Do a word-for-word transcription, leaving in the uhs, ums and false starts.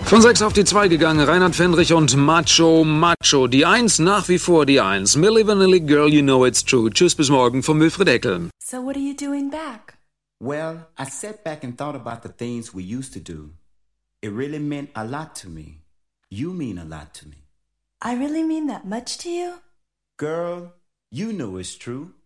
Von sechs auf die zwei gegangen, Reinhard Fendrich und Macho Macho. Die Eins nach wie vor die Eins. Milli Vanilli Girl, you know it's true. Tschüss, bis morgen von Wilfried Eckel. So what are you doing back? Well, I sat back and thought about the things we used to do. It really meant a lot to me. You mean a lot to me. I really mean that much to you? Girl, you know it's true.